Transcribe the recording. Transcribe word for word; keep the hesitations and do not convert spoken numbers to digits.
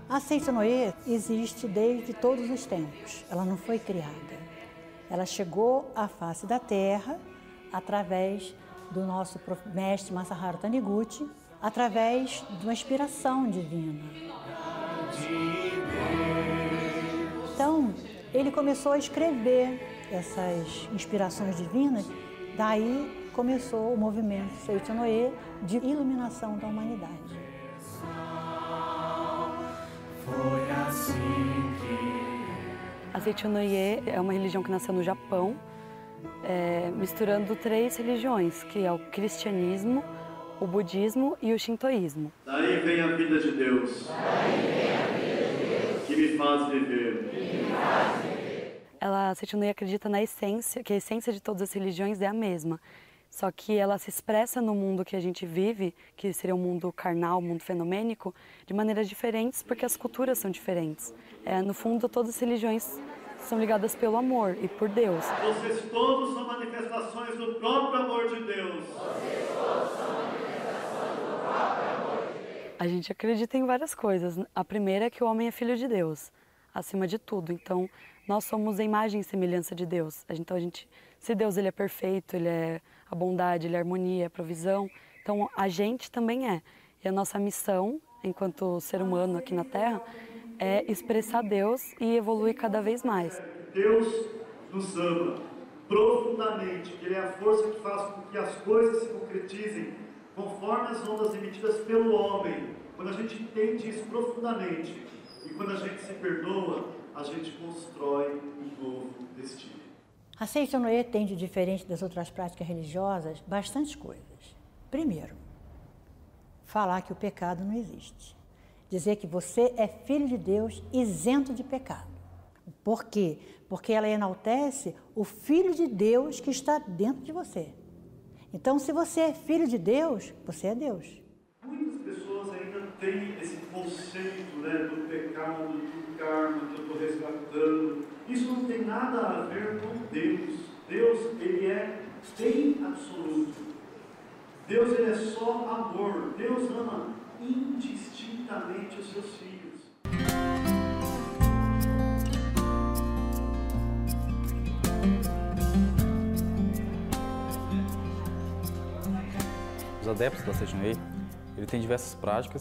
A Seitonoye existe desde todos os tempos, ela não foi criada. Ela chegou à face da Terra através do nosso mestre Masaharu Taniguchi, através de uma inspiração divina. Então, ele começou a escrever essas inspirações divinas, daí começou o movimento Seitonoye de iluminação da humanidade. Foi assim que... A Seitonoye é uma religião que nasceu no Japão, é, misturando três religiões, que é o cristianismo, o budismo e o shintoísmo. Daí vem a vida de Deus, Daí vem a vida de Deus que me faz viver. Que me faz viver. Ela, a Seitonoye acredita na essência, que a essência de todas as religiões é a mesma. Só que ela se expressa no mundo que a gente vive, que seria um mundo carnal, um mundo fenomênico, de maneiras diferentes, porque as culturas são diferentes. É, no fundo, todas as religiões são ligadas pelo amor e por Deus. Vocês todos são manifestações do próprio amor de Deus. Vocês todos são manifestações do próprio amor de Deus. A gente acredita em várias coisas. A primeira é que o homem é filho de Deus, acima de tudo. Então, nós somos a imagem e semelhança de Deus. Então, a gente, se Deus ele é perfeito, ele é a bondade, ele é a harmonia, a provisão, então a gente também é. E a nossa missão, enquanto ser humano aqui na Terra, é expressar Deus e evoluir cada vez mais. Deus nos ama profundamente, que Ele é a força que faz com que as coisas se concretizem conforme as ondas emitidas pelo homem. Quando a gente entende isso profundamente e quando a gente se perdoa, a gente constrói um novo destino. A Seitonoye tem de diferente das outras práticas religiosas bastantes coisas. Primeiro, falar que o pecado não existe. Dizer que você é filho de Deus isento de pecado. Por quê? Porque ela enaltece o Filho de Deus que está dentro de você. Então, se você é filho de Deus, você é Deus. Muitas pessoas ainda têm esse conceito, né, do pecado, do karma, que eu estou resgatando. Isso não tem nada a ver com Deus. Deus, Ele é bem absoluto. Deus, Ele é só amor. Deus ama indistintamente os seus filhos. Os adeptos da Seitonoye, ele tem diversas práticas